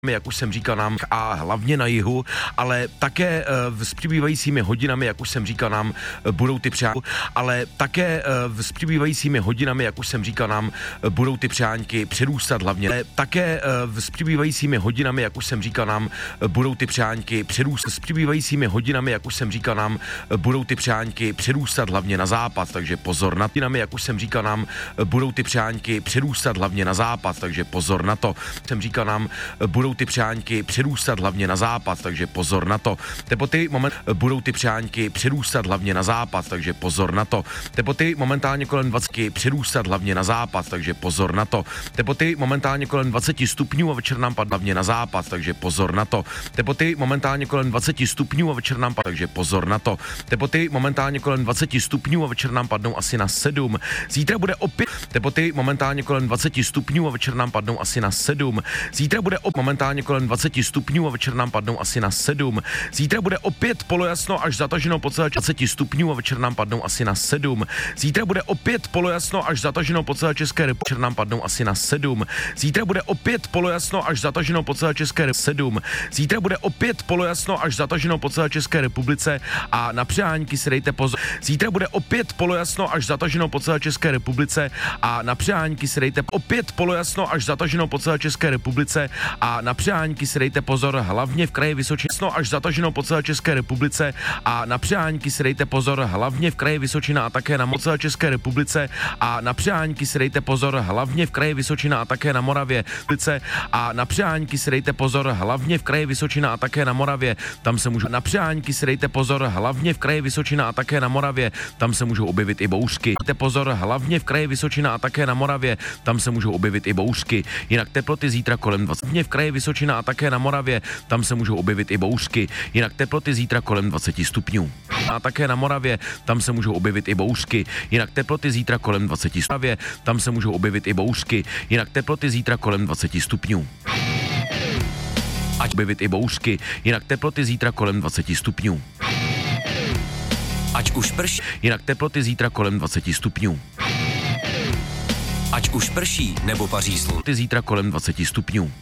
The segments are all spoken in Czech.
jak už jsem říkal nám, a hlavně na jihu, ale také s přibývajícími hodinami, jak už jsem říkal nám, budou ty přáňky, ale také s přibývajícími hodinami, jak už jsem říkal nám, budou ty přáňky přerůstat hlavně. Ale také s přibývajícími hodinami, jak už jsem říkal nám, budou ty přáňky přerůstat. S přibývajícími hodinami, jak už jsem říkal nám, budou ty přáňky přerůstat hlavně na západ, takže pozor na hodinami, jak už jsem říkal nám, budou ty přáňky přerůstat hlavně na západ, takže pozor na to. Jsem říkal nám, budou ty přáňky přerůstat hlavně na západ, takže pozor na to. Teploty budou ty přáňky přerůstat hlavně na západ, takže pozor na to. Teploty momentálně kolem 20 přerůstat hlavně na západ, takže pozor na to. Teploty momentálně kolem 20 stupňů a večer nám padne hlavně na západ, takže pozor na to. Teploty momentálně kolem 20 stupňů a večer nám padne, takže pozor na to. Teploty momentálně kolem 20 stupňů a večer nám padnou asi na 7. Zítra bude opět teploty momentálně kolem 20 stupňů a večer nám padnou asi na 7. Zítra bude momentálně kolem 20 stupňů a večer nám padnou asi na 7. Zítra bude opět polojasno až zataženo po celé 20 stupňů a večer nám padnou asi na 7. Zítra bude opět polojasno až zataženo po celé České republice, nám padnou asi na 7. Zítra bude opět polojasno až zataženo po celé České republice 7. Zítra bude opět polojasno až zataženo po celé České republice a na přehánky si dejte pozor. Zítra bude opět polojasno až zataženo po celé České republice a na přehánky si dejte opět polojasno až zataženo po celé České republice a na přehánky si dejte pozor, hlavně v kraji Vysočina až zataženo po celé České republice a na přehánky si dejte pozor, hlavně v kraji Vysočina a také na celé České republice a na přehánky si dejte pozor, hlavně v kraji Vysočina a také na Moravě a na přehánky si dejte pozor, hlavně v kraji Vysočina a také na Moravě, tam se můžou na přehánky si dejte pozor, hlavně v kraji Vysočina a také na Moravě, tam se můžou objevit i bouřky. Dejte pozor, hlavně v kraji Vysočina a také na Moravě, tam se můžou objevit i bouřky. Jinak teploty zítra kolem 20. V kraji Vysočina a také na Moravě, tam se můžou objevit i bouřky. Jinak teploty zítra kolem 20 stupňů. A také na Moravě, tam se můžou objevit i bouřky. Jinak teploty zítra kolem 20 stupňů. Tam se můžou objevit i bouřky. Jinak teploty zítra kolem 20 stupňů. Ať objevit i bouřky. Jinak teploty zítra kolem 20 stupňů. Ať už prší. Jinak teploty zítra kolem 20 stupňů. Ať už prší nebo paří slunce. Zítra kolem 20 stupňů.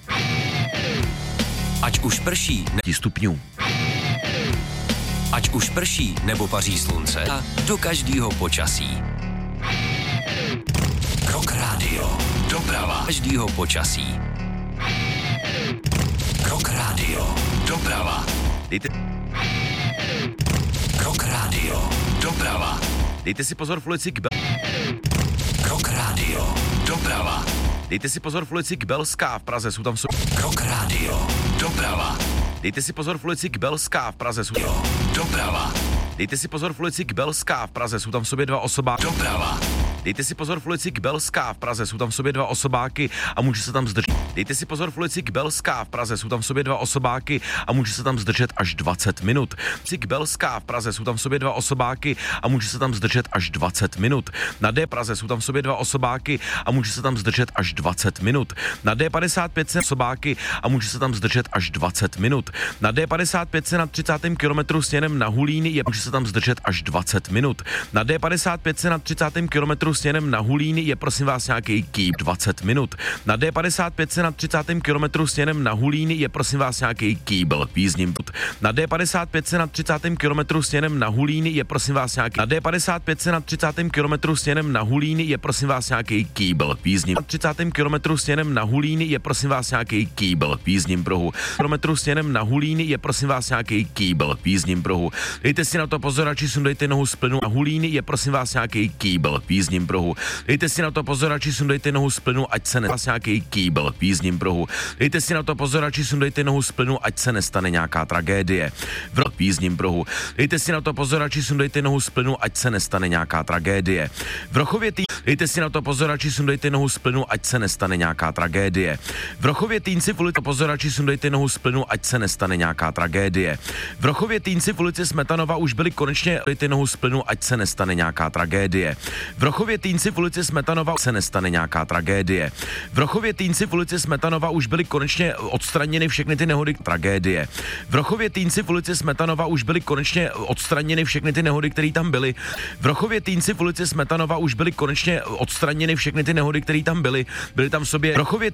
Ať už prší nebo stupňů. Ať už prší nebo paří slunce a do každého počasí. Rock Radio. Doprava. Každého počasí. Rock Radio. Doprava. Rock Radio. Doprava. Dejte si pozor v ulici k Rock Radio. Doprava. Dejte si pozor v ulici k Belská v Praze, jsou tam Rock Radio. Doprava. Dejte si pozor v ulici k Belská v Praze, jsou doprava. Dejte si pozor v ulici k Belská v Praze, jsou tam v sobě dva osobáky. Doprava. Dejte si pozor v ulici k Belská v Praze, jsou tam v sobě dva osobáky a může se tam zdržet. Dejte si pozor v ulici k Belská v Praze, jsou tam v sobě dva osobáky a může se tam zdržet až 20 minut. V k Belská v Praze jsou tam v sobě dva osobáky a může se tam zdržet až 20 minut. Na D Praze jsou tam v sobě dva osobáky a může se tam zdržet až 20 minut. Na D55 se osobáky a může se tam zdržet až 20 minut. Na D55 se na 30. kilometru směrem na Hulíny může se tam zdržet až 20 minut. Na D55 se na 30. kilometru směrem na Hulíny je prosím vás nějaký kýb 20 minut. Na D55 se na 30. kilometru směrem na Hulíny je prosím vás nějaký kýbl význím. Na D55 se na 30. kilometru směrem na Hulíny je prosím vás nějaký. Na D55 se na 30. kilometru směrem na Hulíny je prosím vás nějaký kýbl význím. Na 30. kilometru směrem na Hulíny je prosím vás nějaký kýbl význím pruhu. Kilometru směrem na Hulíny je prosím vás nějaký kýbl význím pruhu. Dejte si na to pozor, radši sundejte nohu z plynu. Na Hulíny je prosím vás nějaký kýbl význím pruhu. Dejte si na to pozor, radši sundejte nohu z plynu, ať se nestane nějaký kýbl v jízdním pruhu. Dejte si na to pozor, radši sundejte nohu z plynu, ať se nestane nějaká tragédie v jízdním pruhu. Dejte si na to pozor, radši sundejte nohu z plynu, ať se nestane nějaká tragédie. V Rochově dejte si na to pozor, radši sundejte nohu z plynu, ať se nestane nějaká tragédie. V Rochově Týnci v ulici pozor, radši sundejte nohu z plynu, ať se nestane nějaká tragédie. V Rochově Týnci v ulici Smetanova už byli konečně dejte nohu z plynu, ať se nestane nějaká tragédie. V Rochově Týnci v ulici Smetanova se nestane nějaká tragédie. V Rochově Týnci v ulici Smetanova už byly konečně odstraněny všechny ty nehody tragédie. V Rochově Týnci v ulici Smetanova už byly konečně odstraněny všechny ty nehody, které tam byly. V Rochově Týnci v ulici Smetanova už byly konečně odstraněny všechny ty nehody, které tam byly. Byly tam v sobě v Rochově